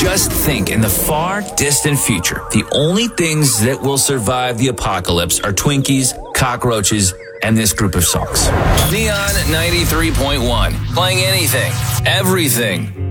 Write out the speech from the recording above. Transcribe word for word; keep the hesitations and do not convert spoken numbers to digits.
Just think, in the far distant future, the only things that will survive the apocalypse are Twinkies, cockroaches, and this group of songs. Neon ninety-three point one, playing anything, everything.